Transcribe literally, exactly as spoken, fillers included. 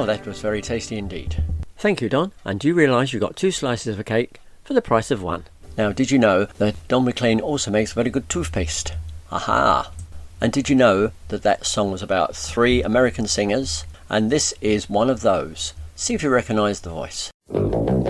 Well, that was very tasty indeed. Thank you, Don. And do you realise you got two slices of a cake for the price of one? Now, did you know that Don McLean also makes very good toothpaste? Aha! And did you know that that song was about three American singers? And this is one of those. See if you recognise the voice.